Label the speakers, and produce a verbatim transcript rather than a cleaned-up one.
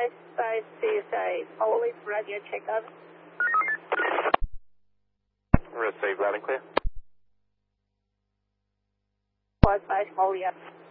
Speaker 1: five five six eight, police radio checkup.
Speaker 2: Receive loud and clear.
Speaker 1: five five, Holly up.